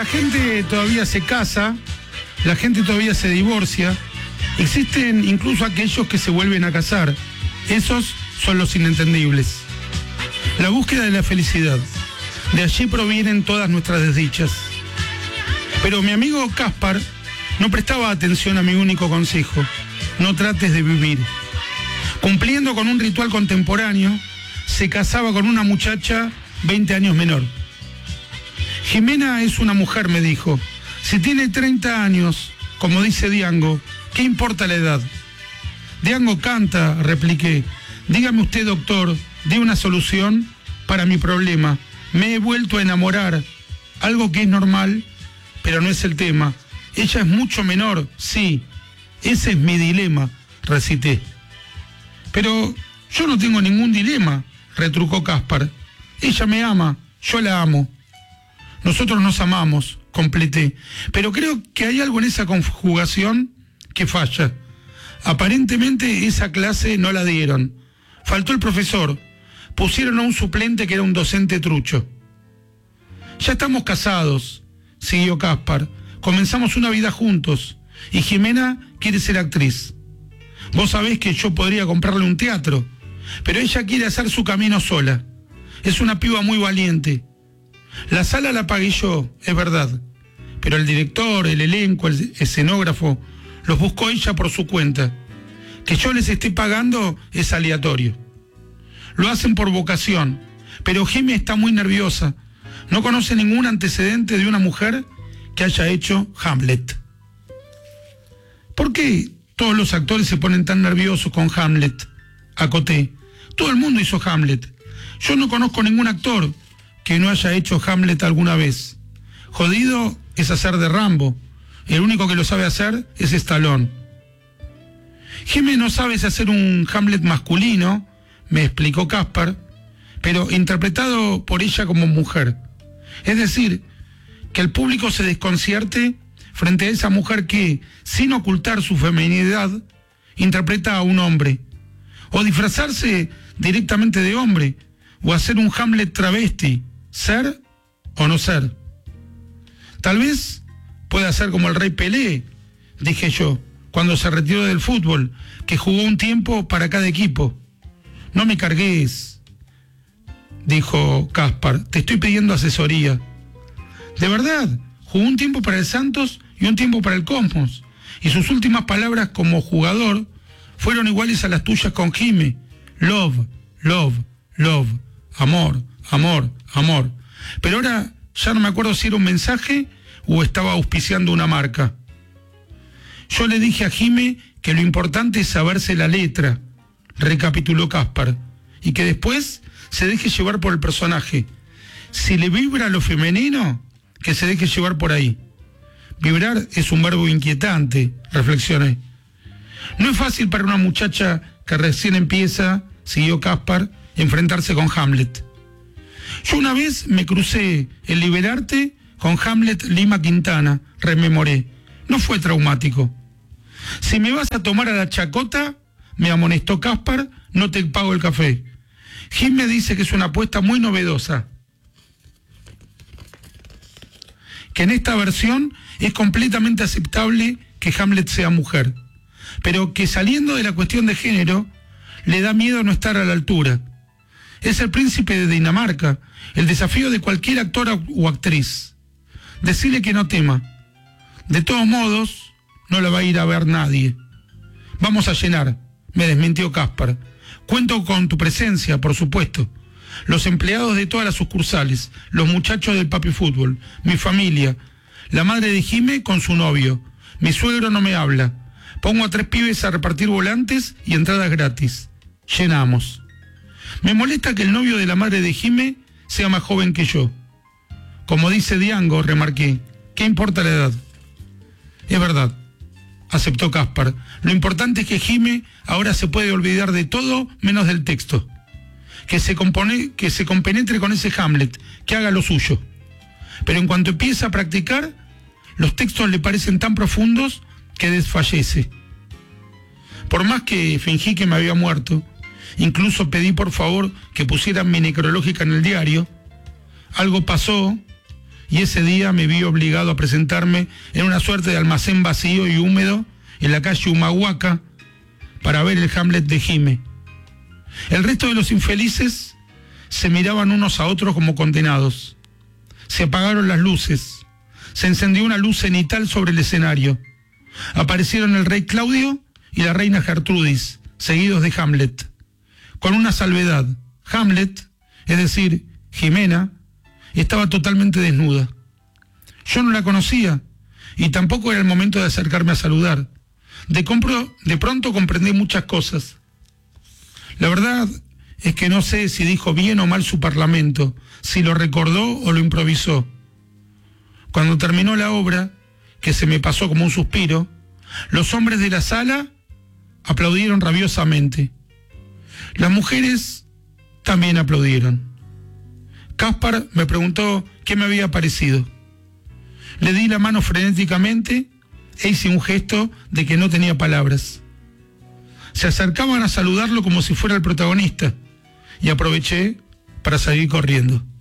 gente todavía se casa, la gente todavía se divorcia, existen incluso aquellos que se vuelven a casar. Esos son los inentendibles. La búsqueda de la felicidad. De allí provienen todas nuestras desdichas. Pero mi amigo Caspar no prestaba atención a mi único consejo: no trates de vivir. Cumpliendo con un ritual contemporáneo, se casaba con una muchacha 20 años menor. Jimena es una mujer, me dijo. Si tiene 30 años, como dice Diango, ¿qué importa la edad? Diango canta, repliqué. Dígame usted, doctor, dé una solución para mi problema. Me he vuelto a enamorar, algo que es normal, pero no es el tema. Ella es mucho menor, sí, ese es mi dilema, recité. Pero yo no tengo ningún dilema, retrucó Caspar. Ella me ama, yo la amo. Nosotros nos amamos, completé. Pero creo que hay algo en esa conjugación que falla. Aparentemente esa clase no la dieron. Faltó el profesor. Pusieron a un suplente que era un docente trucho. Ya estamos casados, siguió Caspar. Comenzamos una vida juntos. Y Jimena quiere ser actriz. Vos sabés que yo podría comprarle un teatro, pero ella quiere hacer su camino sola. Es una piba muy valiente. La sala la pagué yo, es verdad, pero el director, el elenco, el escenógrafo, los buscó ella por su cuenta. Que yo les esté pagando es aleatorio. Lo hacen por vocación, pero Jimmy está muy nerviosa. No conoce ningún antecedente de una mujer que haya hecho Hamlet. ¿Por qué todos los actores se ponen tan nerviosos con Hamlet? Acoté. Todo el mundo hizo Hamlet. Yo no conozco ningún actor que no haya hecho Hamlet alguna vez. Jodido es hacer de Rambo. El único que lo sabe hacer es Stallone. Jimmy no sabe hacer un Hamlet masculino, me explicó Caspar, pero interpretado por ella como mujer. Es decir, que el público se desconcierte frente a esa mujer que, sin ocultar su feminidad, interpreta a un hombre. O disfrazarse directamente de hombre, o hacer un Hamlet travesti, ser o no ser. Tal vez pueda ser como el rey Pelé, dije yo, cuando se retiró del fútbol, que jugó un tiempo para cada equipo. No me cargues, dijo Caspar, te estoy pidiendo asesoría. De verdad, jugó un tiempo para el Santos y un tiempo para el Cosmos, y sus últimas palabras como jugador fueron iguales a las tuyas con Jimmy. Love, love, love, amor, amor, amor. Pero ahora ya no me acuerdo si era un mensaje o estaba auspiciando una marca. Yo le dije a Jimmy que lo importante es saberse la letra, recapituló Caspar, y que después se deje llevar por el personaje. Si le vibra lo femenino, que se deje llevar por ahí. Vibrar es un verbo inquietante, reflexioné. No es fácil para una muchacha que recién empieza, siguió Caspar, enfrentarse con Hamlet. Yo una vez me crucé el Liberarte con Hamlet Lima Quintana, rememoré. No fue traumático. Si me vas a tomar a la chacota, me amonestó Caspar, no te pago el café. Jim me dice que es una apuesta muy novedosa. Que en esta versión es completamente aceptable que Hamlet sea mujer, pero que saliendo de la cuestión de género, le da miedo no estar a la altura. Es el príncipe de Dinamarca, el desafío de cualquier actor o actriz. Decirle que no tema. De todos modos, no la va a ir a ver nadie. Vamos a llenar, me desmintió Caspar. Cuento con tu presencia, por supuesto. Los empleados de todas las sucursales, los muchachos del papi fútbol, mi familia, la madre de Jime con su novio. Mi suegro no me habla. Pongo a 3 pibes a repartir volantes y entradas gratis. Llenamos. Me molesta que el novio de la madre de Jime sea más joven que yo. Como dice Diango, remarqué, ¿qué importa la edad? Es verdad, aceptó Caspar. Lo importante es que Jime ahora se puede olvidar de todo menos del texto. Que se compenetre con ese Hamlet, que haga lo suyo. Pero en cuanto empieza a practicar, los textos le parecen tan profundos que desfallece. Por más que fingí que me había muerto, incluso pedí por favor que pusieran mi necrológica en el diario, algo pasó y ese día me vi obligado a presentarme en una suerte de almacén vacío y húmedo en la calle Humahuaca para ver el Hamlet de Gime. El resto de los infelices se miraban unos a otros como condenados. Se apagaron las luces. Se encendió una luz cenital sobre el escenario. Aparecieron el rey Claudio y la reina Gertrudis, seguidos de Hamlet. Con una salvedad: Hamlet, es decir, Jimena, estaba totalmente desnuda. Yo no la conocía y tampoco era el momento de acercarme a saludar. De pronto comprendí muchas cosas. La verdad es que no sé si dijo bien o mal su parlamento, si lo recordó o lo improvisó. Cuando terminó la obra, que se me pasó como un suspiro, los hombres de la sala aplaudieron rabiosamente. Las mujeres también aplaudieron. Caspar me preguntó qué me había parecido. Le di la mano frenéticamente e hice un gesto de que no tenía palabras. Se acercaban a saludarlo como si fuera el protagonista y aproveché para salir corriendo.